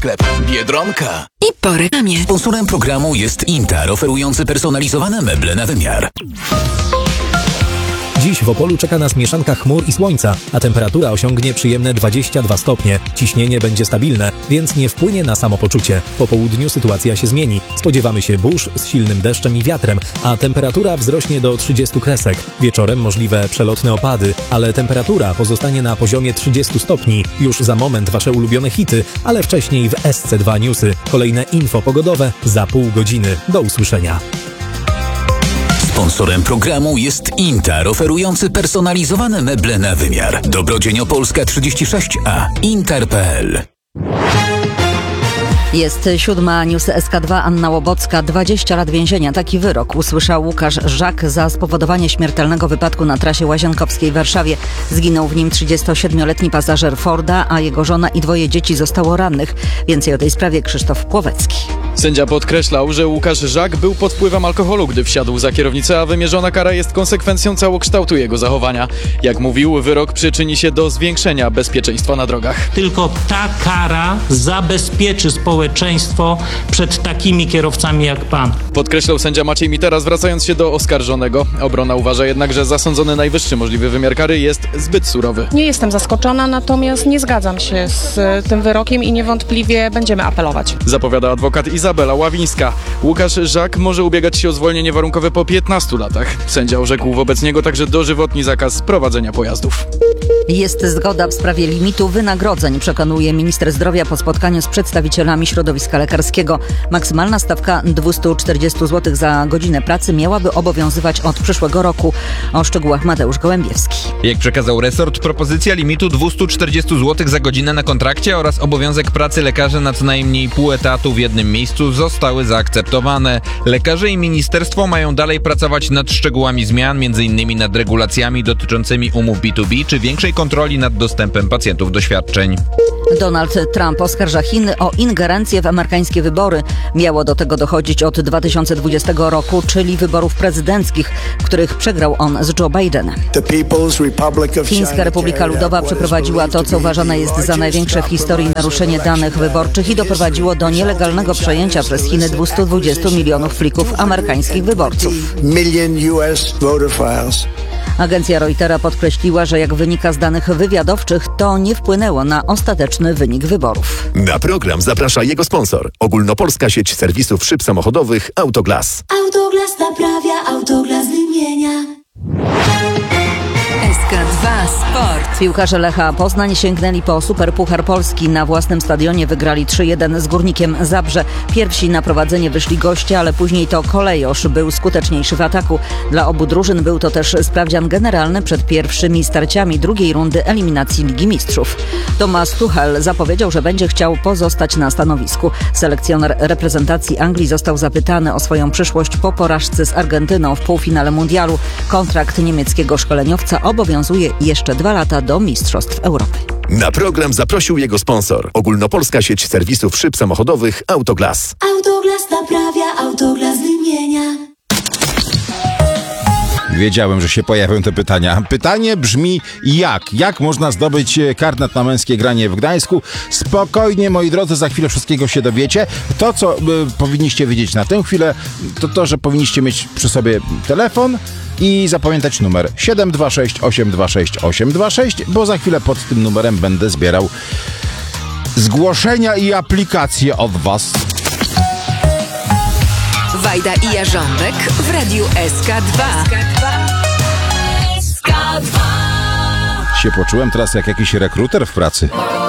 sklep Biedronka. I po reklamie. Sponsorem programu jest Intar, oferujący personalizowane meble na wymiar. Dziś w Opolu czeka nas mieszanka chmur i słońca, a temperatura osiągnie przyjemne 22 stopnie. Ciśnienie będzie stabilne, więc nie wpłynie na samopoczucie. Po południu sytuacja się zmieni. Spodziewamy się burz z silnym deszczem i wiatrem, a temperatura wzrośnie do 30 kresek. Wieczorem możliwe przelotne opady, ale temperatura pozostanie na poziomie 30 stopni. Już za moment wasze ulubione hity, ale wcześniej w SC2 Newsy. Kolejne info pogodowe za pół godziny. Do usłyszenia. Sponsorem programu jest Intar, oferujący personalizowane meble na wymiar. Dobrodzień Opolska 36A. Intar.pl. Jest 7. News SK2. Anna Łobocka. 20 lat więzienia. Taki wyrok usłyszał Łukasz Żak za spowodowanie śmiertelnego wypadku na trasie Łazienkowskiej w Warszawie. Zginął w nim 37-letni pasażer Forda, a jego żona i 2 dzieci zostało rannych. Więcej o tej sprawie Krzysztof Płowecki. Sędzia podkreślał, że Łukasz Żak był pod wpływem alkoholu, gdy wsiadł za kierownicę, a wymierzona kara jest konsekwencją całokształtu jego zachowania. Jak mówił, wyrok przyczyni się do zwiększenia bezpieczeństwa na drogach. Tylko ta kara zabezpieczy społeczeństwo przed takimi kierowcami jak pan. Podkreślał sędzia Maciej Mitera, zwracając się do oskarżonego. Obrona uważa jednak, że zasądzony najwyższy możliwy wymiar kary jest zbyt surowy. Nie jestem zaskoczona, natomiast nie zgadzam się z tym wyrokiem i niewątpliwie będziemy apelować. Zapowiada adwokat Izabela Ławińska. Łukasz Żak może ubiegać się o zwolnienie warunkowe po 15 latach. Sędzia orzekł wobec niego także dożywotni zakaz prowadzenia pojazdów. Jest zgoda w sprawie limitu wynagrodzeń, przekonuje minister zdrowia po spotkaniu z przedstawicielami środowiska lekarskiego. Maksymalna stawka 240 zł za godzinę pracy miałaby obowiązywać od przyszłego roku. O szczegółach Mateusz Gołębiewski. Jak przekazał resort, propozycja limitu 240 zł za godzinę na kontrakcie oraz obowiązek pracy lekarzy na co najmniej pół etatu w jednym miejscu zostały zaakceptowane. Lekarze i ministerstwo mają dalej pracować nad szczegółami zmian, m.in. nad regulacjami dotyczącymi umów B2B czy większej kontroli nad dostępem pacjentów do świadczeń. Donald Trump oskarża Chiny o ingerencję w amerykańskie wybory. Miało do tego dochodzić od 2020 roku, czyli wyborów prezydenckich, w których przegrał on z Joe Bidenem. Chińska Republika Ludowa przeprowadziła to, co uważane jest za największe w historii naruszenie danych wyborczych i doprowadziło do nielegalnego przejęcia przez Chiny 220 milionów plików amerykańskich wyborców. Agencja Reutera podkreśliła, że jak wynika z danych wywiadowczych, to nie wpłynęło na ostateczny wynik wyborów. Na program zaprasza jego sponsor. Ogólnopolska sieć serwisów szyb samochodowych Autoglas. Autoglas naprawia, Autoglas wymienia. SK2 Sport. Piłkarze Lecha Poznań sięgnęli po Superpuchar Polski. Na własnym stadionie wygrali 3-1 z Górnikiem Zabrze. Pierwsi na prowadzenie wyszli goście, ale później to Kolejosz był skuteczniejszy w ataku. Dla obu drużyn był to też sprawdzian generalny przed pierwszymi starciami drugiej rundy eliminacji Ligi Mistrzów. Thomas Tuchel zapowiedział, że będzie chciał pozostać na stanowisku. Selekcjoner reprezentacji Anglii został zapytany o swoją przyszłość po porażce z Argentyną w półfinale mundialu. Kontrakt niemieckiego szkoleniowca obowiązuje jeszcze 2 lata do Mistrzostw Europy. Na program zaprosił jego sponsor. Ogólnopolska sieć serwisów szyb samochodowych Autoglas. Autoglas naprawia, Autoglas wymienia. Wiedziałem, że się pojawią te pytania. Pytanie brzmi jak? Jak można zdobyć karnet na męskie granie w Gdańsku? Spokojnie, moi drodzy, za chwilę wszystkiego się dowiecie. To, co powinniście wiedzieć na tę chwilę, to, że powinniście mieć przy sobie telefon i zapamiętać numer 726 826 826, bo za chwilę pod tym numerem będę zbierał zgłoszenia i aplikacje od was. Wajda i Jarząbek w radiu SK2. Się poczułem teraz jak jakiś rekruter w pracy.